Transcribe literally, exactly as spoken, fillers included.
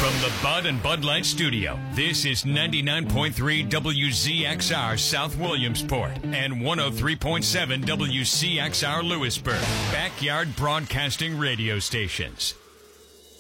From the Bud and Bud Light Studio, this is ninety-nine point three W Z X R South Williamsport and one oh three point seven W C X R Lewisburg, Backyard Broadcasting Radio Stations.